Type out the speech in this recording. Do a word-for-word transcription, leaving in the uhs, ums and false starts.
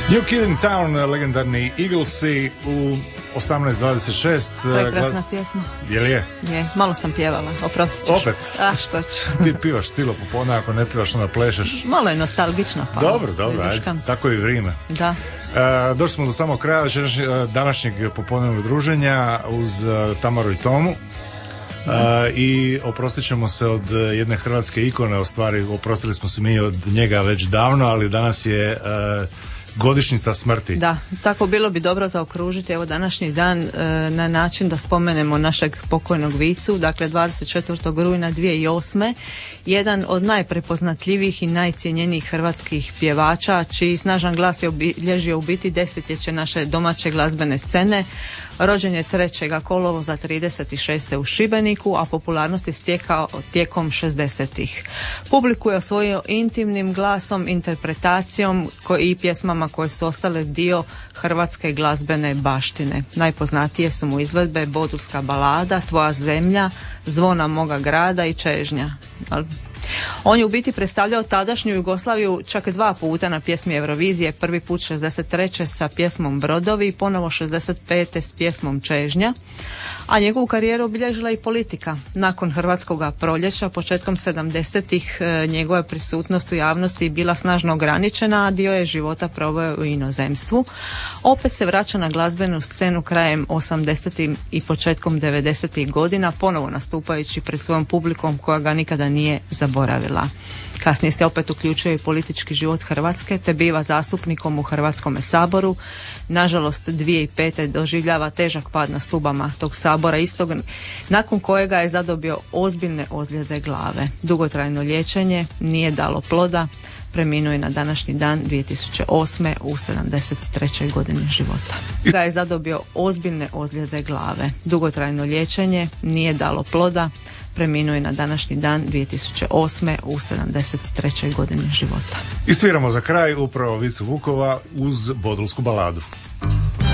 New Kid in Town, legendarni Eaglesi u osamnaest dvadeset šest. Prekrasna glaz... pjesma. Je li je? Je, malo sam pjevala, oprostit ćeš. Opet? A, što ću. Ti pivaš cijelo popodne, ako ne pivaš onda plešeš. Malo je nostalgično. Pa Dobro, dobro, ajde. Tako je i vrijeme. Da. E, došli smo do samog kraja današnjeg popodnevnog druženja uz uh, Tamaru i Tomu. Uh, i oprostit ćemo se od jedne hrvatske ikone, u stvari oprostili smo se mi od njega već davno, ali danas je uh, godišnjica smrti. Da, tako bilo bi dobro zaokružiti evo današnji dan e, na način da spomenemo našeg pokojnog Vicu, dakle dvadeset četvrtog rujna dvije tisuće osme. Jedan od najprepoznatljivijih i najcijenjenijih hrvatskih pjevača, čiji snažan glas je obilježio u biti desetljeće naše domaće glazbene scene. Rođen je trećeg kolovoza trideset šeste u Šibeniku, a popularnost je stekao tijekom šezdesetih. Publiku je osvojio intimnim glasom, interpretacijom i pjesmama koje su ostale dio hrvatske glazbene baštine. Najpoznatije su mu izvedbe Bodulska balada, Tvoja zemlja, Zvona moga grada i Čežnja. On je u biti predstavljao tadašnju Jugoslaviju čak dva puta na pjesmi Eurovizije, prvi put šezdeset treće sa pjesmom Brodovi i ponovo šezdeset pete s pjesmom Čežnja, a njegovu karijeru obilježila i politika. Nakon Hrvatskoga proljeća, početkom sedamdesetih, njegova prisutnost u javnosti bila snažno ograničena, a dio je života proveo u inozemstvu. Opet se vraća na glazbenu scenu krajem osamdesetih i početkom devedesetih godina, ponovo nastupajući pred svojom publikom koja ga nikada nije zaboravila. Kasnije se opet uključuje i politički život Hrvatske, te biva zastupnikom u Hrvatskome saboru. Nažalost, dvije tisuće pete doživljava težak pad na stubama tog sabora, istog nakon kojega je zadobio ozbiljne ozljede glave. Dugotrajno liječenje nije dalo ploda, preminuo je na današnji dan dvije tisuće osme u sedamdeset trećoj godini života. Ga je zadobio ozbiljne ozljede glave. Dugotrajno liječenje nije dalo ploda, preminuo je na današnji dan dvije tisuće osme u sedamdeset trećoj godini života. I sviramo za kraj upravo Vicu Vukova uz Bodulsku baladu.